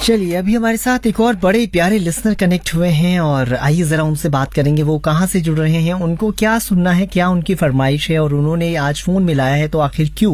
चलिए, अभी हमारे साथ एक और बड़े प्यारे लिसनर कनेक्ट हुए हैं और आइए जरा उनसे बात करेंगे। वो कहाँ से जुड़ रहे हैं, उनको क्या सुनना है, क्या उनकी फरमाइश है और उन्होंने आज फोन मिलाया है तो आखिर क्यों।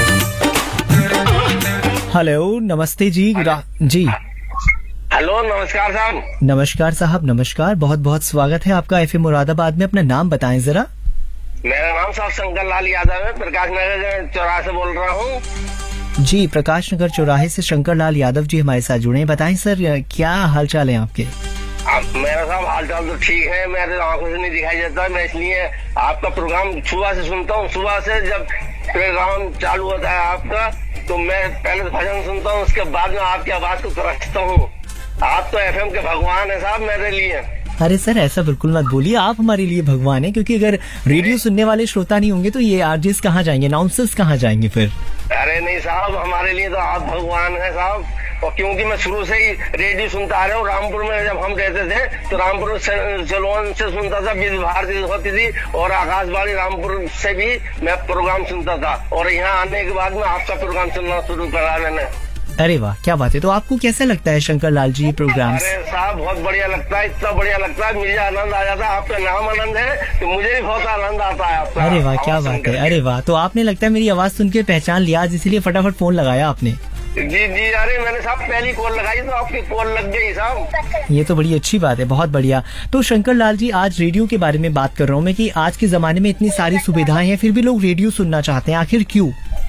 हेलो, नमस्ते जी। जी हेलो, नमस्कार साहब। नमस्कार साहब, नमस्कार। बहुत बहुत स्वागत है आपका एफएम मुरादाबाद में। अपना नाम बताएं जरा। मेरा नाम साहब शंकर लाल यादव है, प्रकाश नगर चौराहे से बोल रहा हूँ। जी, प्रकाश नगर चौराहे से शंकर लाल यादव जी हमारे साथ जुड़े हैं। बताएं सर, क्या हालचाल है आपके। मेरा साहब हालचाल तो ठीक है, मेरे आंखों से नहीं दिखाई देता। मैं इसलिए आपका प्रोग्राम सुबह से सुनता हूँ। सुबह से जब प्रोग्राम चालू होता है आपका, तो मैं पहले तो भजन सुनता हूँ, उसके बाद में आपकी आवाज को तरसता हूँ। आप तो एफएम के भगवान है साहब मेरे लिए। अरे सर, ऐसा बिल्कुल मत बोलिए, आप हमारे लिए भगवान हैं, क्योंकि अगर रेडियो सुनने वाले श्रोता नहीं होंगे तो ये आरजेस कहाँ जाएंगे, अनाउंसर्स कहाँ जाएंगे फिर। अरे नहीं साहब, हमारे लिए तो आप भगवान हैं साहब। और क्योंकि मैं शुरू से ही रेडियो सुनता आ रहा हूँ। रामपुर में जब हम रहते थे तो रामपुर चलोन से सुनता था, विश्व भारती होती थी और आकाशवाणी रामपुर से भी मैं प्रोग्राम सुनता था। और यहाँ आने के बाद में आपका प्रोग्राम सुनना शुरू करा मैंने। अरे वाह, क्या बात है। तो आपको कैसा लगता है शंकर लाल जी प्रोग्राम? अरे साहब, बहुत बढ़िया लगता है, इतना बढ़िया लगता है, मुझे आनंद आ जाता है। आपका नाम आनंद है तो मुझे भी बहुत आनंद आता है आपका। अरे वाह, क्या बात है। अरे वाह, तो आपने लगता है मेरी आवाज सुन के पहचान लिया आज, इसीलिए फटाफट फोन लगाया आपने। जी जी, अरे मैंने साहब पहली कॉल लगाई तो आपकी कॉल लग गई साहब। ये तो बड़ी अच्छी बात है, बहुत बढ़िया। तो शंकर लाल जी, आज रेडियो के बारे में बात कर रहा हूँ मैं कि आज के जमाने में इतनी सारी सुविधाएं हैं फिर भी लोग रेडियो सुनना चाहते हैं, आखिर क्यों?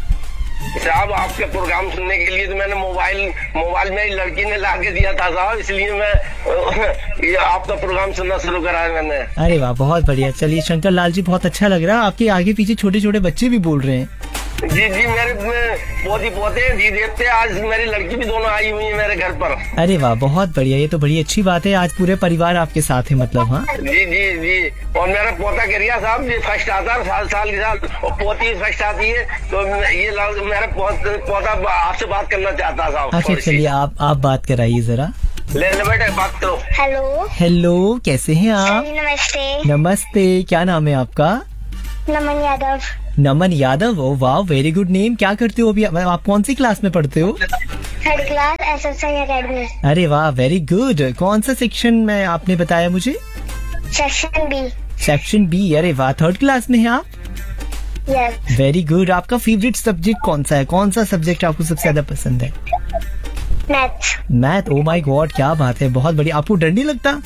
साहब, आपके प्रोग्राम सुनने के लिए तो मैंने मोबाइल मेरी लड़की ने ला के दिया था साहब, इसलिए मैं ये आपका प्रोग्राम सुनना शुरू करा मैंने। अरे वाह, बहुत बढ़िया। चलिए शंकर लाल जी, बहुत अच्छा लग रहा है। आपके आगे पीछे छोटे छोटे बच्चे भी बोल रहे हैं। जी जी, मेरे पोती पोते दी देखते, आज मेरी लड़की भी दोनों आई हुई है मेरे घर पर। अरे वाह, बहुत बढ़िया। ये तो बड़ी अच्छी बात है, आज पूरे परिवार आपके साथ है मतलब। हाँ जी जी जी। और मेरा पोता करिया साहब जी फर्स्ट आता है साल के साथ, और पोती फर्स्ट आती है। तो ये मेरा पोता आपसे बात करना चाहता है साहब। अच्छा चलिए, आप बात कराइए जरा। ले बेटे, बात करो। हेलो हेलो, कैसे हैं आप? नमस्ते। नमस्ते, क्या नाम है आपका? नमन यादव। नमन यादव, ओ वाह, वेरी गुड नेम। क्या करते हो अभी आप? कौन सी क्लास में पढ़ते हो? Third class, SSI academy. अरे वाह, वेरी गुड। कौन सा सेक्शन में आपने बताया मुझे? Section B. सेक्शन बी, अरे वाह, थर्ड क्लास में हैं आप? यस। Very good. आपका फेवरेट सब्जेक्ट कौन सा है? कौन सा सब्जेक्ट आपको सबसे ज्यादा पसंद है? मैथ। ओ माय गॉड, क्या बात है, बहुत बढ़िया। आपको डर नहीं लगता?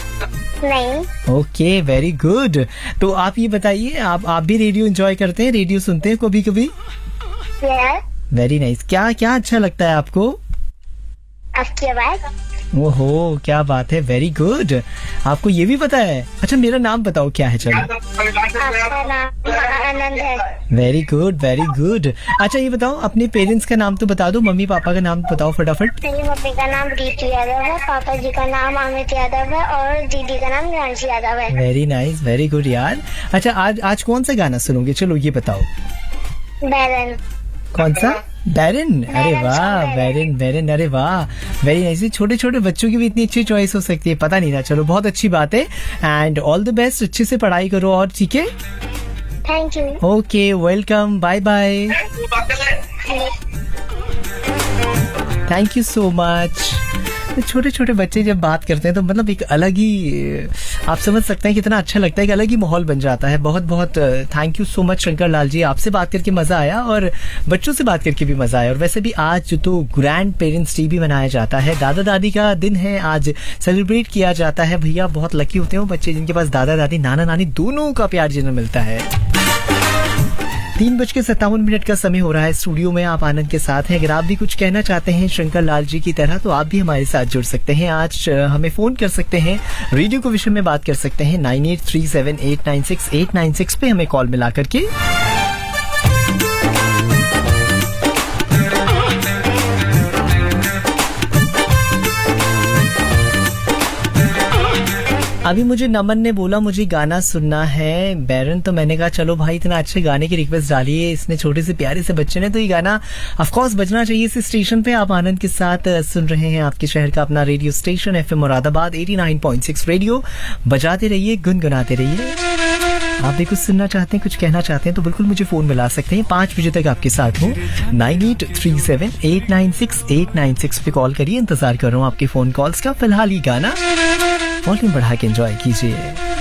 नहीं। Okay, very good. तो आप ये बताइए, आप भी रेडियो एंजॉय करते हैं, रेडियो सुनते हैं कभी कभी? Very nice. क्या क्या अच्छा लगता है आपको? आपकी आवाज। ओहो, क्या बात है, वेरी गुड। आपको ये भी पता है? अच्छा, मेरा नाम बताओ क्या है? चलो, आपका नाम आनंद है। Very good, very good. अच्छा ये बताओ, अपने पेरेंट्स का नाम तो बता दो, मम्मी पापा का नाम बताओ फटाफट। मेरी मम्मी का नाम रीतू यादव है, पापा जी का नाम अमित यादव है और दीदी का नाम जानसी यादव है। वेरी नाइस, वेरी गुड यार। अच्छा, आज कौन सा गाना सुनोगे? चलो ये बताओ। बैरन। कौन सा? बैरन। अरे वाह, बैरन, अरे वाह, वेरी नाइस। छोटे छोटे बच्चों की भी इतनी अच्छी चॉइस हो सकती है, पता नहीं था। चलो, बहुत अच्छी बात है एंड ऑल द बेस्ट। अच्छे से पढ़ाई करो और ठीक है। Thank you. Okay, welcome, bye bye. Thank you so much. छोटे छोटे बच्चे जब बात करते हैं तो मतलब एक अलग ही, आप समझ सकते हैं कितना अच्छा लगता है, एक अलग ही माहौल बन जाता है। बहुत बहुत thank you so much Shankar Lal ji, आपसे बात करके मजा आया और बच्चों से बात करके भी मजा आया। और वैसे भी आज तो ग्रैंड पेरेंट्स डे भी मनाया जाता है, दादा दादी का दिन है, आज सेलिब्रेट किया जाता है। भैया बहुत लकी होते हैं वो बच्चे जिनके पास दादा दादी नाना नानी दोनों का प्यार जिन्हें मिलता है। 3:57 का समय हो रहा है। स्टूडियो में आप आनंद के साथ हैं। अगर आप भी कुछ कहना चाहते हैं शंकर लाल जी की तरह तो आप भी हमारे साथ जुड़ सकते हैं। आज हमें फोन कर सकते हैं, रेडियो के विषय में बात कर सकते हैं। 9837896896 पे हमें कॉल मिला करके। अभी मुझे नमन ने बोला मुझे गाना सुनना है बैरन, तो मैंने कहा चलो भाई, इतना अच्छे गाने की रिक्वेस्ट डाली है इसने छोटे से प्यारे से बच्चे ने, तो ये गाना ऑफ कोर्स बजना चाहिए इस स्टेशन पे। आप आनंद के साथ सुन रहे हैं आपके शहर का अपना radio station FM Moradabad 89.6 radio. बजाते रहिए, गुनगुनाते रहिए। आप भी कुछ सुनना चाहते हैं, कुछ कहना चाहते हैं तो बिल्कुल मुझे फोन मिला सकते हैं। 5 बजे तक आपके साथ हूँ। 9837896896 पे कॉल करिए। इंतजार कर रहा हूँ आपके फोन कॉल्स का। फिलहाल ये गाना वॉल्यूम बढ़ा के एंजॉय कीजिए।